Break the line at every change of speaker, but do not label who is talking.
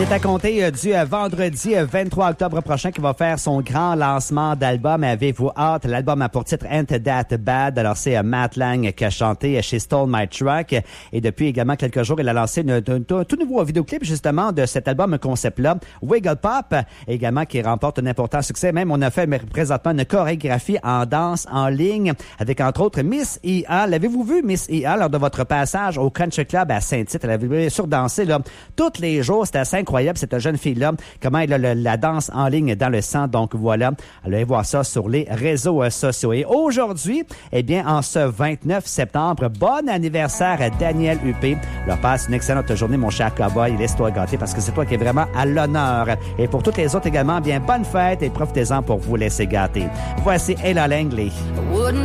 C'est à compter du vendredi 23 octobre prochain qu'il va faire son grand lancement d'album. Avez-vous hâte? L'album a pour titre Ain't That Bad. Alors, c'est Matt Lang qui a chanté She Stole My Truck. Et depuis également quelques jours, il a lancé un tout nouveau vidéoclip justement de cet album concept-là, Wiggle Pop, également qui remporte un important succès. Même, on a fait présentement une chorégraphie en danse en ligne avec entre autres Miss E.A. L'avez-vous vu, Miss E.A., lors de votre passage au Country Club à Saint-Tite? Elle avait bien sûr dansé là, tous les jours. C'était assez incroyable, cette jeune fille-là, comment elle a la danse en ligne dans le sang. Donc voilà, allez voir ça sur les réseaux sociaux. Et aujourd'hui, eh bien, en ce 29 septembre, bon anniversaire à Daniel Huppé. Leur passe une excellente journée, mon cher cowboy. Laisse-toi gâter parce que c'est toi qui es vraiment à l'honneur. Et pour toutes les autres également, bien, bonne fête et profitez-en pour vous laisser gâter. Voici Ella Langley.